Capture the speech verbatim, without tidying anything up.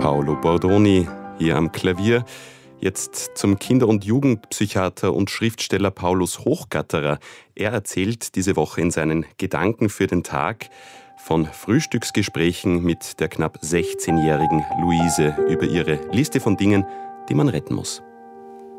Paolo Bordoni hier am Klavier. Jetzt zum Kinder- und Jugendpsychiater und Schriftsteller Paulus Hochgatterer. Er erzählt diese Woche in seinen Gedanken für den Tag von Frühstücksgesprächen mit der knapp sechzehnjährigen Luise über ihre Liste von Dingen, die man retten muss.